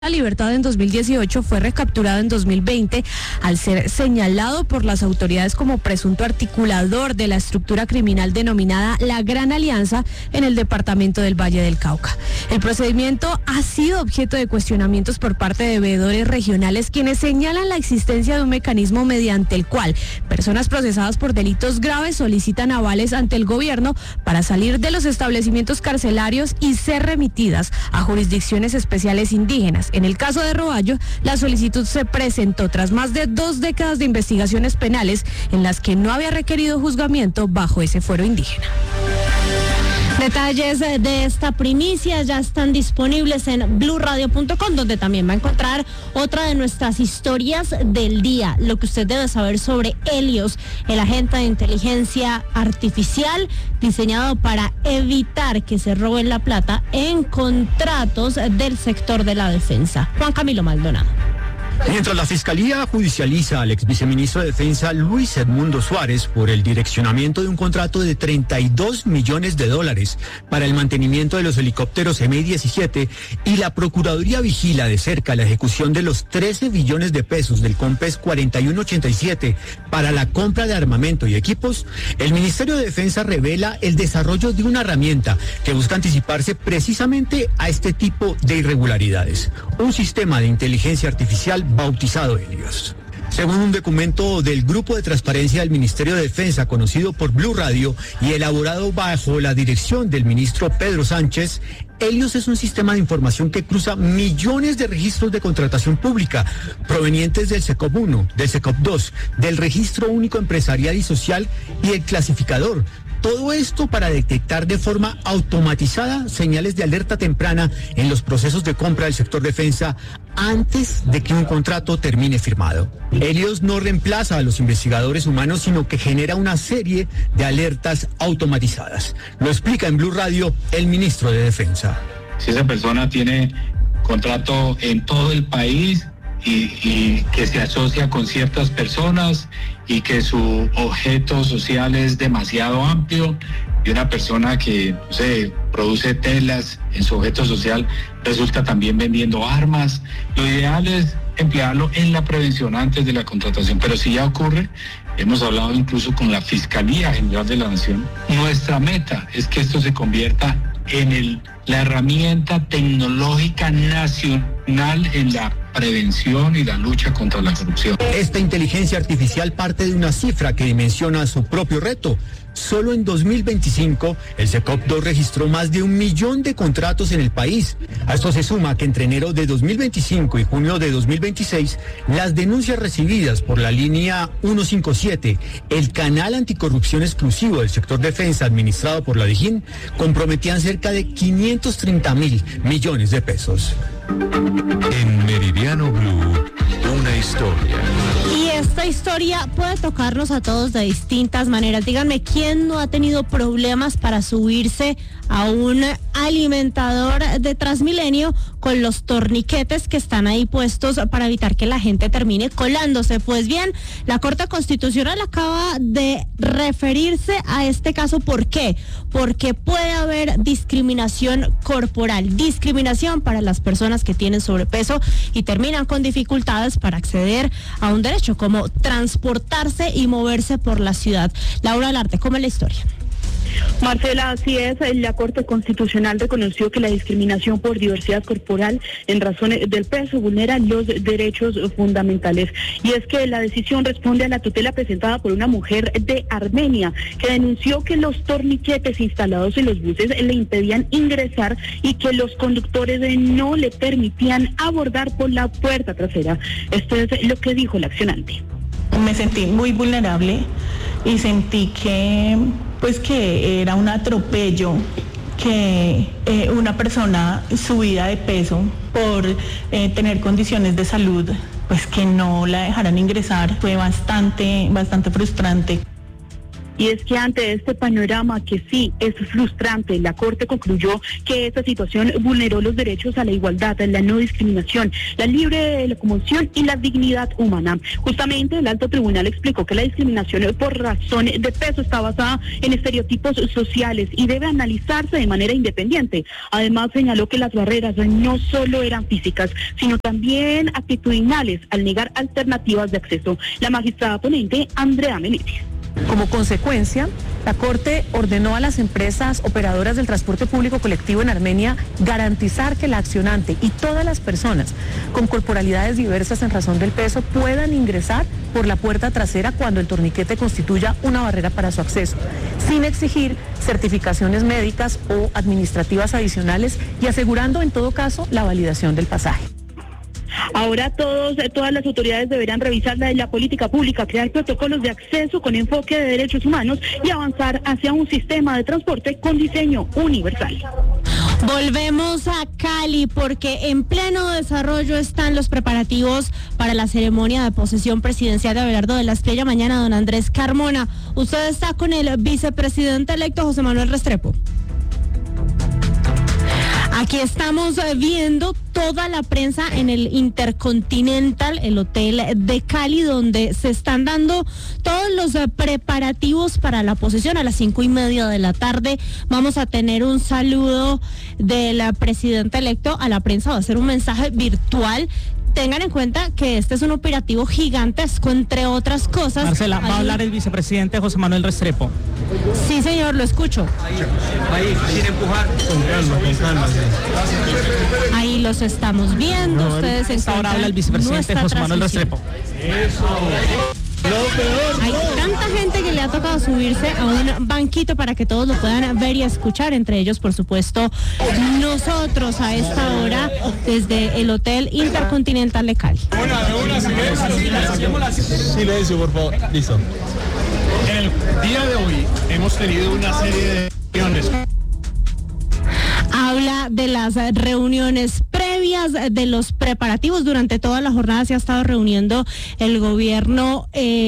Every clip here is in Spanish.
La libertad en 2018 fue recapturado en 2020 al ser señalado por las autoridades como presunto articulador de la estructura criminal denominada La Gran Alianza en el departamento del Valle del Cauca. El procedimiento ha sido objeto de cuestionamientos por parte de veedores regionales, quienes señalan la existencia de un mecanismo mediante el cual personas procesadas por delitos graves solicitan avales ante el gobierno para salir de los establecimientos carcelarios y ser remitidas a jurisdicciones especiales indígenas. En el caso de Roballo, la solicitud se presentó tras más de 2 décadas de investigaciones penales en las que no había requerido juzgamiento bajo ese fuero indígena. Detalles de esta primicia ya están disponibles en blurradio.com, donde también va a encontrar otra de nuestras historias del día, lo que usted debe saber sobre Helios, el agente de inteligencia artificial diseñado para evitar que se roben la plata en contratos del sector de la defensa. Juan Camilo Maldonado. Mientras la Fiscalía judicializa al exviceministro de Defensa Luis Edmundo Suárez por el direccionamiento de un contrato de $32 millones para el mantenimiento de los helicópteros MI-17 y la Procuraduría vigila de cerca la ejecución de los 13 billones de pesos del COMPES 4187 para la compra de armamento y equipos, el Ministerio de Defensa revela el desarrollo de una herramienta que busca anticiparse precisamente a este tipo de irregularidades, un sistema de inteligencia artificial bautizado Helios. Según un documento del Grupo de Transparencia del Ministerio de Defensa, conocido por Blue Radio y elaborado bajo la dirección del ministro Pedro Sánchez, Helios es un sistema de información que cruza millones de registros de contratación pública provenientes del SECOP 1, del SECOP 2, del Registro Único Empresarial y Social y el clasificador. Todo esto para detectar de forma automatizada señales de alerta temprana en los procesos de compra del sector defensa antes de que un contrato termine firmado. Helios no reemplaza a los investigadores humanos, sino que genera una serie de alertas automatizadas. Lo explica en Blue Radio el ministro de Defensa. Si esa persona tiene contrato en todo el país y que se asocia con ciertas personas y que su objeto social es demasiado amplio, y una persona que produce telas en su objeto social resulta también vendiendo armas, lo ideal es emplearlo en la prevención antes de la contratación. Pero si ya ocurre, hemos hablado incluso con la Fiscalía General de la Nación, nuestra meta es que esto se convierta en la herramienta tecnológica nacional en la prevención y la lucha contra la corrupción. Esta inteligencia artificial parte de una cifra que dimensiona su propio reto. Solo en 2025, el SECOP 2 registró más de 1 millón de contratos en el país. A esto se suma que entre enero de 2025 y junio de 2026, las denuncias recibidas por la línea 157, el canal anticorrupción exclusivo del sector defensa administrado por la DIJÍN, comprometían cerca de 530.000 millones de pesos. En Meridiano Blue, una historia. Y esta historia puede tocarnos a todos de distintas maneras. Díganme, ¿quién no ha tenido problemas para subirse a un alimentador de Transmilenio con los torniquetes que están ahí puestos para evitar que la gente termine colándose? Pues bien, la Corte Constitucional acaba de referirse a este caso. ¿Por qué? Porque puede haber discriminación corporal, discriminación para las personas que tienen sobrepeso y terminan con dificultades para acceder a un derecho como transportarse y moverse por la ciudad. Laura Larte, ¿cómo es la historia? Marcela, así es. La Corte Constitucional reconoció que la discriminación por diversidad corporal en razón del peso vulnera los derechos fundamentales. Y es que la decisión responde a la tutela presentada por una mujer de Armenia que denunció que los torniquetes instalados en los buses le impedían ingresar y que los conductores no le permitían abordar por la puerta trasera. Esto es lo que dijo la accionante. Me sentí muy vulnerable y sentí que era un atropello que una persona subida de peso por tener condiciones de salud, pues que no la dejaran ingresar. Fue bastante frustrante. Y es que ante este panorama que sí es frustrante, la Corte concluyó que esta situación vulneró los derechos a la igualdad, la no discriminación, la libre locomoción y la dignidad humana. Justamente el alto tribunal explicó que la discriminación por razón de peso está basada en estereotipos sociales y debe analizarse de manera independiente. Además señaló que las barreras no solo eran físicas, sino también actitudinales al negar alternativas de acceso. La magistrada ponente Andrea Meneses. Como consecuencia, la Corte ordenó a las empresas operadoras del transporte público colectivo en Armenia garantizar que la accionante y todas las personas con corporalidades diversas en razón del peso puedan ingresar por la puerta trasera cuando el torniquete constituya una barrera para su acceso, sin exigir certificaciones médicas o administrativas adicionales y asegurando en todo caso la validación del pasaje. Ahora todas las autoridades deberán revisar la política pública, crear protocolos de acceso con enfoque de derechos humanos y avanzar hacia un sistema de transporte con diseño universal. Volvemos a Cali porque en pleno desarrollo están los preparativos para la ceremonia de posesión presidencial de Abelardo de la Espriella mañana, don Andrés Carmona. Usted está con el vicepresidente electo José Manuel Restrepo. Aquí estamos viendo toda la prensa en el Intercontinental, el hotel de Cali, donde se están dando todos los preparativos para la posesión. A las 5:30 de la tarde vamos a tener un saludo del presidente electo a la prensa, va a ser un mensaje virtual. Tengan en cuenta que este es un operativo gigantesco, entre otras cosas. Marcela, va a hablar el vicepresidente José Manuel Restrepo. Sí, señor, lo escucho. Ahí, sin empujar. Con calma. Ahí los estamos viendo. Ustedes encuentran. Ahora habla el vicepresidente José Manuel Restrepo. Hay tanta gente que le ha tocado subirse a un banquito para que todos lo puedan ver y escuchar, entre ellos, por supuesto, nosotros a esta hora desde el Hotel Intercontinental de Cali. Silencio, por favor. Listo. En el día de hoy hemos tenido una serie de reuniones. Habla de las reuniones previas, de los preparativos. Durante toda la jornada se ha estado reuniendo el gobierno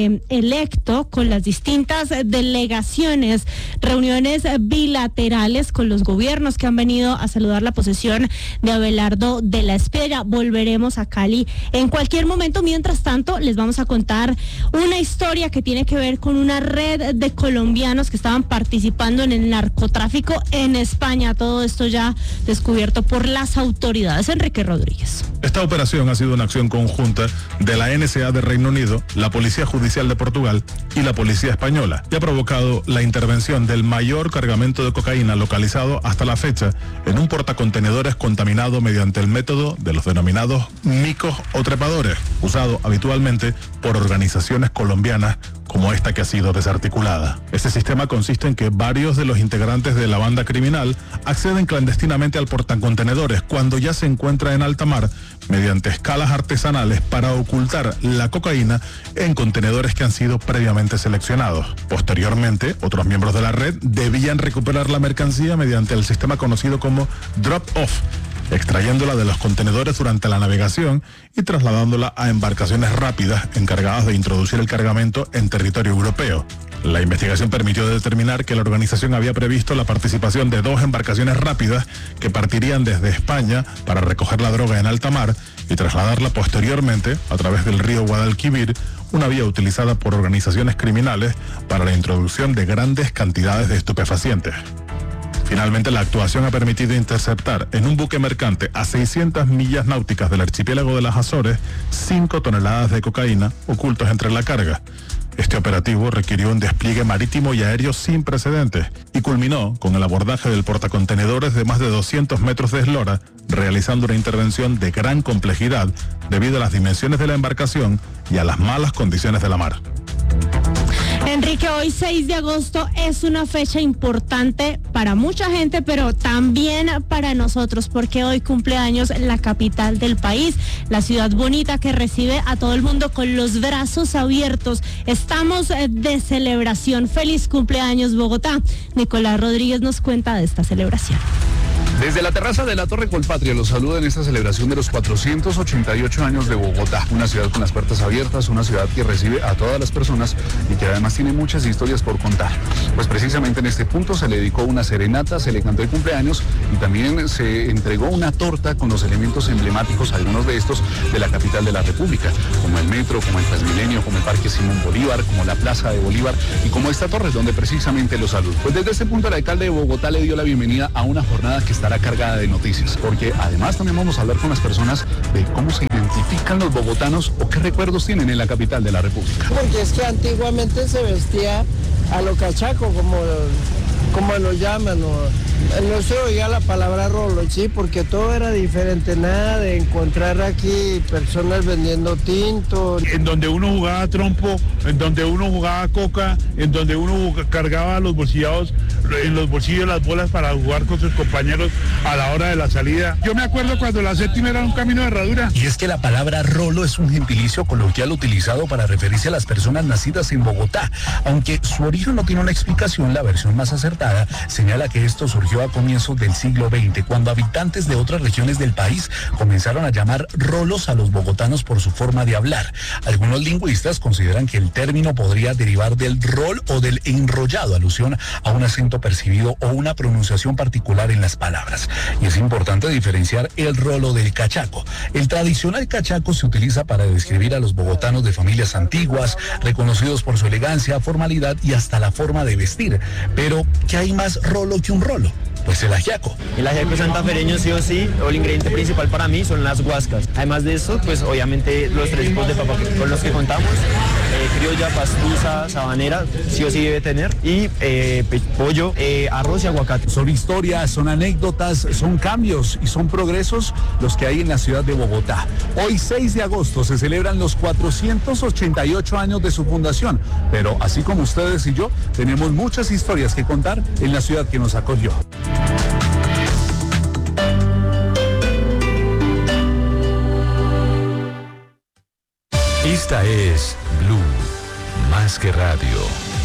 electo con las distintas delegaciones, reuniones bilaterales con los gobiernos que han venido a saludar la posesión de Abelardo de la Espriella. Volveremos a Cali en cualquier momento. Mientras tanto, les vamos a contar una historia que tiene que ver con una red de colombianos que estaban participando en el narcotráfico en España. Todo esto ya descubierto por las autoridades. Enrique Rodríguez. Esta operación ha sido una acción conjunta de la NSA de Reino Unido, la Policía Judicial de Portugal y la Policía Española, y ha provocado la intervención del mayor cargamento de cocaína localizado hasta la fecha en un portacontenedores contaminado mediante el método de los denominados micos o trepadores, usado habitualmente por organizaciones colombianas como esta que ha sido desarticulada. Este sistema consiste en que varios de los integrantes de la banda criminal acceden clandestinamente al portacontenedores cuando ya se encuentra en alta mar mediante escalas artesanales para ocultar la cocaína en contenedores que han sido previamente seleccionados. Posteriormente, otros miembros de la red debían recuperar la mercancía mediante el sistema conocido como drop-off, extrayéndola de los contenedores durante la navegación y trasladándola a embarcaciones rápidas encargadas de introducir el cargamento en territorio europeo. La investigación permitió determinar que la organización había previsto la participación de 2 embarcaciones rápidas que partirían desde España para recoger la droga en alta mar y trasladarla posteriormente a través del río Guadalquivir, una vía utilizada por organizaciones criminales para la introducción de grandes cantidades de estupefacientes. Finalmente, la actuación ha permitido interceptar en un buque mercante a 600 millas náuticas del archipiélago de las Azores 5 toneladas de cocaína ocultos entre la carga. Este operativo requirió un despliegue marítimo y aéreo sin precedentes y culminó con el abordaje del portacontenedores de más de 200 metros de eslora, realizando una intervención de gran complejidad debido a las dimensiones de la embarcación y a las malas condiciones de la mar. Enrique, hoy 6 de agosto es una fecha importante para mucha gente, pero también para nosotros, porque hoy cumple años la capital del país, la ciudad bonita que recibe a todo el mundo con los brazos abiertos. Estamos de celebración. Feliz cumpleaños, Bogotá. Nicolás Rodríguez nos cuenta de esta celebración. Desde la terraza de la Torre Colpatria los saluda en esta celebración de los 488 años de Bogotá, una ciudad con las puertas abiertas, una ciudad que recibe a todas las personas y que además tiene muchas historias por contar. Pues precisamente en este punto se le dedicó una serenata, se le cantó el cumpleaños y también se entregó una torta con los elementos emblemáticos, algunos de estos, de la capital de la República, como el metro, como el Transmilenio, como el Parque Simón Bolívar, como la Plaza de Bolívar y como esta torre donde precisamente lo saludó. Pues desde este punto el alcalde de Bogotá le dio la bienvenida a una jornada que estará cargada de noticias, porque además también vamos a hablar con las personas de cómo se identifican los bogotanos o qué recuerdos tienen en la capital de la República. Porque es que antiguamente se vestía a lo cachaco, como lo llaman, no se oía la palabra rolo, sí, porque todo era diferente, nada de encontrar aquí personas vendiendo tinto. En donde uno jugaba trompo, en donde uno jugaba coca, en donde uno cargaba los bolsillados, en los bolsillos las bolas para jugar con sus compañeros a la hora de la salida. Yo me acuerdo cuando la séptima era un camino de herradura. Y es que la palabra rolo es un gentilicio coloquial utilizado para referirse a las personas nacidas en Bogotá. Aunque su origen no tiene una explicación, la versión más acertada señala que esto surgió a comienzos del siglo XX, cuando habitantes de otras regiones del país comenzaron a llamar rolos a los bogotanos por su forma de hablar. Algunos lingüistas consideran que el término podría derivar del rol o del enrollado, alusión a un acento percibido o una pronunciación particular en las palabras. Y es importante diferenciar el rolo del cachaco. El tradicional cachaco se utiliza para describir a los bogotanos de familias antiguas, reconocidos por su elegancia, formalidad y hasta la forma de vestir. Pero, ¿qué hay más rolo que un rolo? Pues el ajiaco. El ajiaco santafereño sí o sí, o el ingrediente principal para mí son las guascas. Además de eso, pues obviamente los 3 tipos de papa con los que contamos, criolla, pastusa, sabanera, sí o sí debe tener, y pollo, arroz y aguacate. Son historias, son anécdotas, son cambios y son progresos los que hay en la ciudad de Bogotá. Hoy 6 de agosto se celebran los 488 años de su fundación, pero así como ustedes y yo, tenemos muchas historias que contar en la ciudad que nos acogió. Esta es Blue, más que radio.